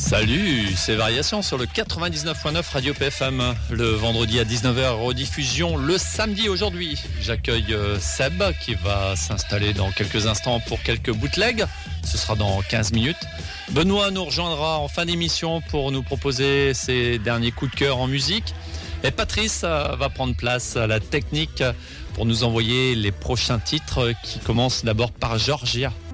Salut, c'est Variation sur le 99.9 Radio PFM. Le vendredi à 19h, rediffusion le samedi aujourd'hui. J'accueille Seb qui va s'installer dans quelques instants pour quelques bootlegs. Ce sera dans 15 minutes. Benoît nous rejoindra en fin d'émission pour nous proposer ses derniers coups de cœur en musique. Et Patrice va prendre place à la technique pour nous envoyer les prochains titres qui commencent d'abord par Georgia.